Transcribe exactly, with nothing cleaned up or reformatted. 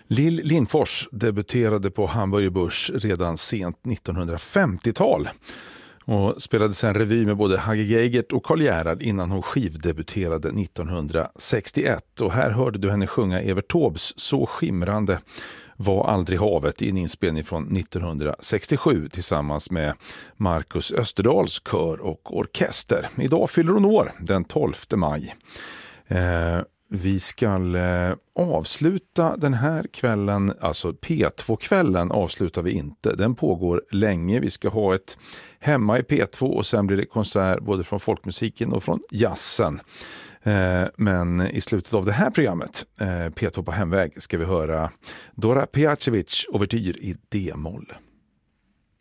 Lill Lindfors debuterade på Hamburger Börs redan sent nittonhundrafemtiotal och spelade sen revy med både Hagge Geigert och Karl Gerhard innan hon skivdebuterade nittonhundrasextioett. Och här hörde du henne sjunga Evert Taubes Så skimrande var aldrig havet i en inspelning från nittonhundrasextiosju tillsammans med Marcus Österdahls kör och orkester. Idag fyller hon år den tolfte maj. Eh, vi ska eh, avsluta den här kvällen, alltså P två-kvällen avslutar vi inte. Den pågår länge. Vi ska ha ett hemma i P två och sen blir det konsert både från folkmusiken och från jazzen. Eh, men i slutet av det här programmet, eh, P två på hemväg, ska vi höra Dora Pejacevic ouvertyr i D-moll.